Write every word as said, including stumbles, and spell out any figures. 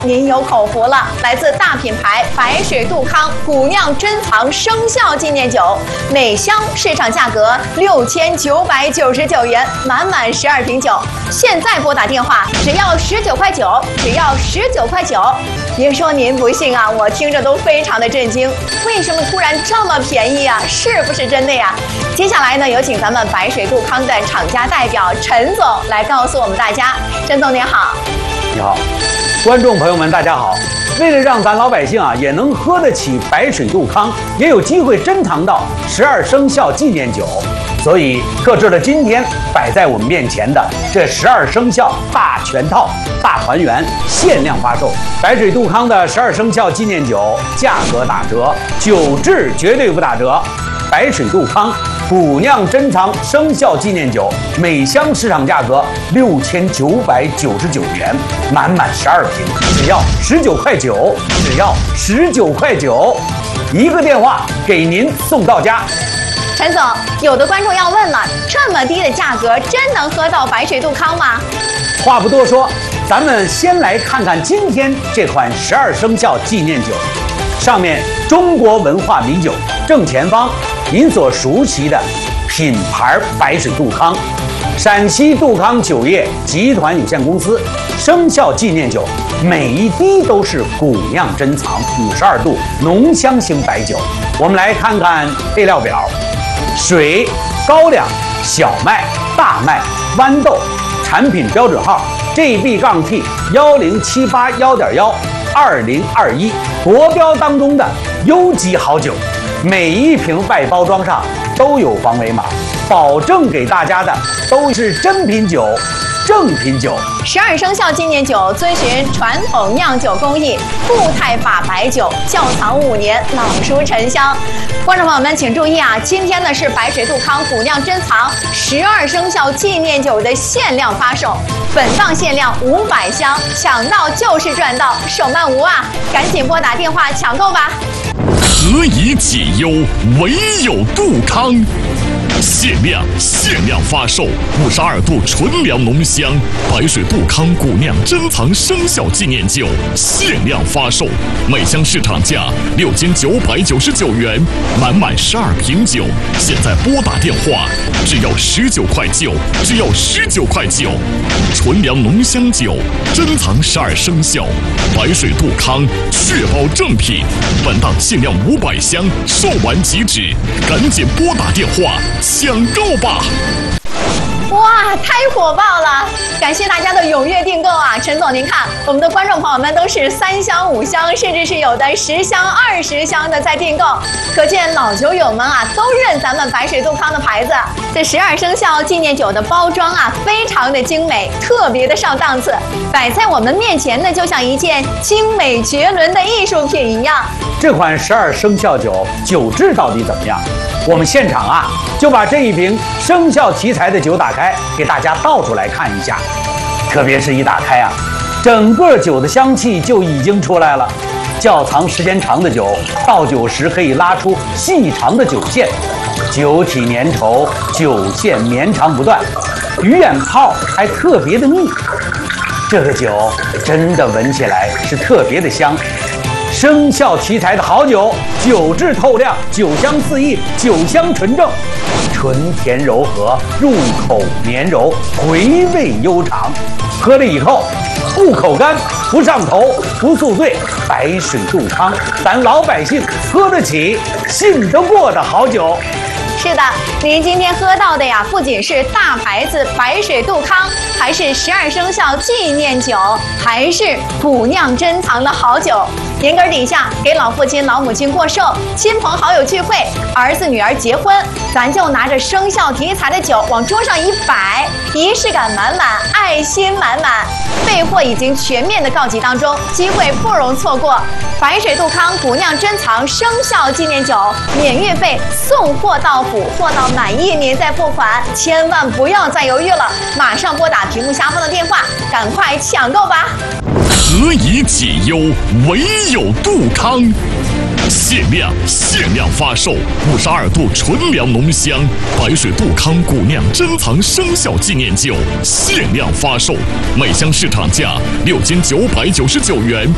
您有口福了！来自大品牌白水杜康古酿珍藏生肖纪念酒，每箱市场价格六千九百九十九元，满满十二瓶酒。现在拨打电话，只要十九块九，只要十九块九。别说您不信啊，我听着都非常的震惊。为什么突然这么便宜啊？是不是真的呀？接下来呢，有请咱们白水杜康的厂家代表陈总来告诉我们大家。陈总您好。 你好。观众朋友们，大家好！为了让咱老百姓啊也能喝得起白水杜康，也有机会珍藏到十二生肖纪念酒，所以特制了今天摆在我们面前的这十二生肖大全套、大团圆限量发售。白水杜康的十二生肖纪念酒价格打折，酒质绝对不打折。白水杜康古酿珍藏生肖纪念酒，每箱市场价格六千九百九十九元，满满十二瓶，只要十九块九，只要十九块九，一个电话给您送到家。 陈总，有的观众要问了，这么低的价格，真能喝到白水杜康吗？ 话不多说，咱们先来看看今天这款十二生肖纪念酒，上面中国文化米酒正前方。您所熟悉的品牌白水杜康，陕西杜康酒业集团有限公司生肖纪念酒，每一滴都是古酿珍藏五十二度浓香型白酒。我们来看看配料表：水、高粱、小麦、大麦、豌豆，产品标准号 G B T 幺零七八幺点幺二零二一，国标当中的优级好酒。每一瓶外包装上都有防伪码，保证给大家的都是真品酒、正品酒。 十二生肖纪念酒遵循传统酿酒工艺，固态法白酒，窖藏五年，老熟陈香。观众朋友们请注意啊，今天呢是白水杜康古酿珍藏十二生肖纪念酒的限量发售，本档限量五百箱，抢到就是赚到，手慢无啊！赶紧拨打电话抢购吧。 何以解忧，唯有杜康。限量限量发售五十二度纯粮浓香白水杜康古酿珍藏生肖纪念酒，限量发售，每箱市场价六千九百九十九元，满满十二瓶酒。现在拨打电话，只要十九块九，只要十九块九。纯粮浓香酒，珍藏十二生肖，白水杜康，确保正品。本档限量五百箱，售完即止，赶紧拨打电话抢购吧！ 哇，太火爆了！感谢大家的踊跃订购啊！陈总，您看，我们的观众朋友们都是三箱、五箱，甚至是有的十箱、二十箱的在订购，可见老酒友们啊都认咱们白水杜康的牌子。这十二生肖纪念酒的包装啊，非常的精美，特别的上档次，摆在我们面前呢，就像一件精美绝伦的艺术品一样。 这款十二生肖酒酒质到底怎么样？我们现场啊就把这一瓶生肖题材的酒打开，给大家倒出来看一下。特别是一打开啊，整个酒的香气就已经出来了。窖藏时间长的酒，倒酒时可以拉出细长的酒线，酒体粘稠，酒线绵长不断，鱼眼泡还特别的密。这个酒真的闻起来是特别的香。生肖题材的好酒，酒质透亮，酒香四溢，酒香纯正，醇甜柔和，入口绵柔，回味悠长。喝了以后不口干，不上头，不宿醉。白水杜康，咱老百姓喝得起、信得过的好酒。 是的，您今天喝到的呀，不仅是大牌子白水杜康，还是十二生肖纪念酒，还是古酿珍藏的好酒。年根底下给老父亲、老母亲过寿，亲朋好友聚会，儿子女儿结婚，咱就拿着生肖题材的酒往桌上一摆，仪式感满满，爱心满满。备货已经全面的告急当中，机会不容错过。白水杜康古酿珍藏生肖纪念酒，免运费，送货到府，货到满意您再付款，千万不要再犹豫了，马上拨打屏幕下方的电话，赶快抢购吧！ 何以解忧，唯有杜康。限量限量发售五十二度纯粮浓香白水杜康古酿珍藏生肖纪念酒，限量发售，每箱市场价六千九百九十九元，